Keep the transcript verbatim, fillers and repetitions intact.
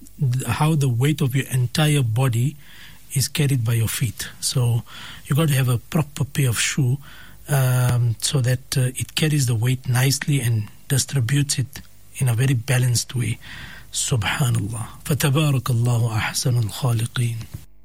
how the weight of your entire body is carried by your feet. So you got to have a proper pair of shoe um, so that uh, it carries the weight nicely and distributes it in a very balanced way. Subhanallah. فَتَبَارَكَ اللَّهُ أَحْسَنُ الْخَالِقِينَ.